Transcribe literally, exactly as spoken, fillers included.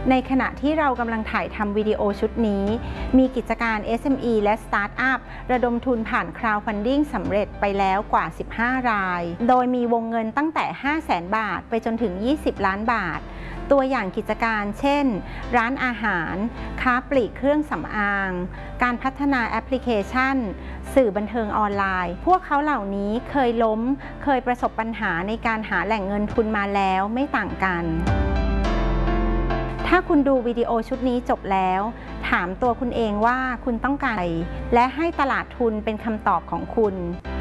ในขณะที่เรากำลังถ่ายทำวิดีโอชุดนี้มีกิจการ เอส เอ็ม อี และสตาร์ทอัพระดมทุนผ่าน crowdfunding สำเร็จไปแล้วกว่าสิบห้ารายโดยมีวงเงินตั้งแต่ ห้าแสน บาทไปจนถึงยี่สิบล้านบาทตัวอย่างกิจการเช่นร้านอาหารค้าปลีกเครื่องสำอางการพัฒนาแอปพลิเคชันสื่อบันเทิงออนไลน์พวกเขาเหล่านี้เคยล้มเคยประสบปัญหาในการหาแหล่งเงินทุนมาแล้วไม่ต่างกันถ้าคุณดูวิดีโอชุดนี้จบแล้วถามตัวคุณเองว่าคุณต้องการอะไรและให้ตลาดทุนเป็นคำตอบของคุณ